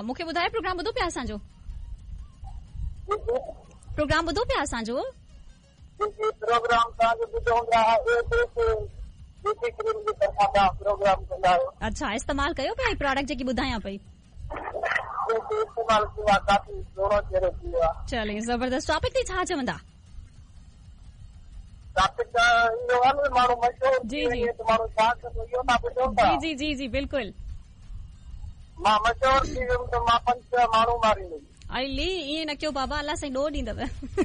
मूंखे ॿुधायो प्रोग्राम ॿुधो पिया असांजो? प्रोग्राम ॿुधो पिया असांजो? प्रोग्राम तव्हांजो ॿुधो हूंदो। अच्छा, इस्तेमालु कयो पिया प्रोडक्ट जेकी ॿुधायां पई? चले ज़बरदस्त। टॉपिक ते छा चवंदा? जी जी जी जी बिल्कुलु। मां मशहूर थी वियुमि त मां 5 माण्हू मारींदुमि। अली ईअं न कयो बाबा, अल्लाह साईं ॾोह ॾींदव।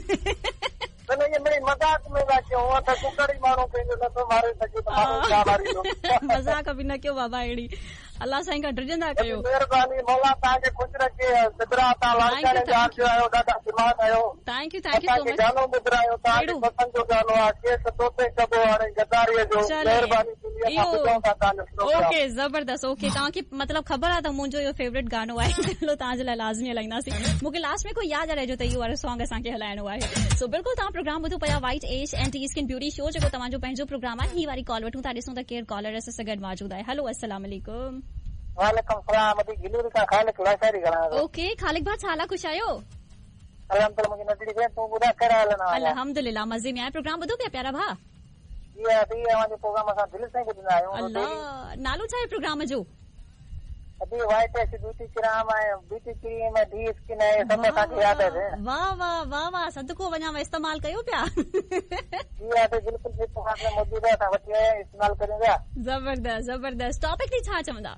मज़ाक में था कयूं त कुकड़ ई माण्हू पंहिंजो नथो मारे सघे त माण्हू छा मारींदो। मज़ाक बि न कयो बाबा, अहिड़ी अल्लाह साईं खां ड्रिजंदा कयो। महिरबानी मौला तव्हांखे ख़ुशि रखे। सिदरा तव्हां लालकाने ॻाल्हि जो आहियो, ॾाढा दिमाग़ आहियो। Thank you so much. गानो ॿुधायो, तव्हांजे पसंदि जो गानो आहे केस तोते कबो हाणे गद्दारीअ जो। महिरबानी ओके ज़बरदस्त। ओके, तव्हांखे मतलब ख़बर आहे त मुंहिंजो इहो फेवरेट गानो आहे। चलो तव्हांजे लाइ लाज़मी हलाईंदासीं। मूंखे लास्ट में कोई यादि रहिजो त इहो वारो सॉन्ग असांखे हलाइणो आहे। सो बिल्कुलु तव्हां प्रोग्राम ॿुधो पिया white age and T skin beauty show, जेको तव्हांजो पंहिंजो प्रोग्राम आहे। ही वारी कॉल वठूं था, ॾिसूं त केरु कॉलर असां सां गॾु मौजूद आहे। हेलो अस्सलाम वालेकुम। वालेकुम सलाम। अभी गिलूरी का खालिक लाशारी गणा। ओके खालिक भाई छाला खुश आयो? अल्हम्दुलिल्लाह मुझे नजरी पे तू बुधा कर आलना। अल्हम्दुलिल्लाह मजे में आए। प्रोग्राम ॿुधो पिया प्यारा भा? जी अभी हमारे प्रोग्राम असां दिल सां ॿुधंदा आहियूं। अल्लाह, नालो छा आहे प्रोग्राम जो? अभी वाइट एज ब्यूटी क्रीम है, ब्यूटी क्रीम है, डी स्किन है, सब तव्हांखे यादि आहे। वाह वाह वाह वाह, सदको वञा में इस्तेमाल कयो पिया? जी अभी बिल्कुल प्रोग्राम में मौजूद है, तव्हां वठी आया इस्तेमाल करेंगे। जबरदस्त ज़बरदस्त। टॉपिक ते छा चवंदा?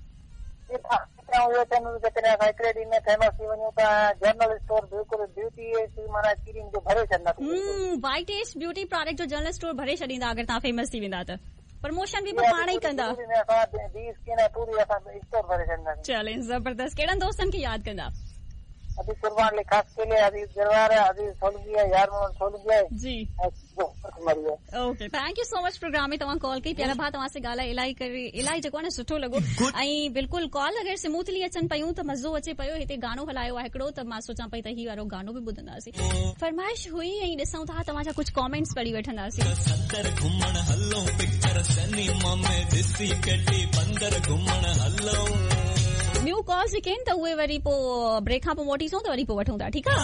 हिकिड़े ॾींहं में फेमस थी वञूं था जनरल स्टोर बिल्कुलु ब्यूटी माना क्रीम जो भरे छॾंदा। वाइट एज ब्यूटी प्रोडक्ट जो जनरल स्टोर भरे छॾींदा अगरि तव्हां फेमस थी वेंदा त। प्रमोशन बि पाण ई कंदा। चले ज़बरदस्त। कहिड़नि दोस्तनि खे यादि कंदा? अभी कुर्बान अली खास के लिए अभी दरबार है, अभी सोलगी है, यार मोहन सोलगी है जी। Okay thank you so much. Programme में तव्हां कॉल कई प्यारा भा, तव्हां से ॻाल्हाए इलाही जेको आहे न सुठो लॻो। ऐं बिल्कुलु कॉल अगरि स्मूथली अचनि पयूं त मज़ो अचे पियो। हिते गानो हलायो आहे हिकिड़ो, त मां सोचां पई त ही वारो गानो बि ॿुधंदासीं। फरमाइश हुई ऐं ॾिसूं था तव्हांजा कुझु कॉमेंट्स पढ़ी वठंदासीं। न्यू कॉल्स जेके आहिनि त उहे वरी पोइ ब्रेक खां पोइ मोटीसूं त वरी पोइ वठूं था, ठीकु आहे?